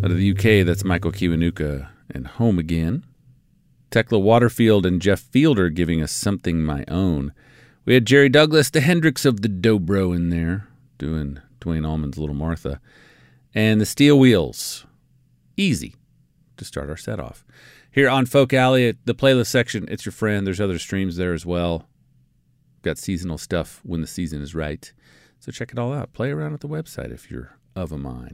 Out of the UK, that's Michael Kiwanuka and Home Again. Tekla Waterfield and Jeff Fielder giving us Something My Own. We had Jerry Douglas, the Hendrix of the Dobro in there, doing Dwayne Allman's Little Martha. And the Steel Wheels, Easy, to start our set off. Here on Folk Alley, at the playlist section, It's Your Friend. There's other streams there as well. Got seasonal stuff when the season is right. So check it all out. Play around at the website if you're of a mind.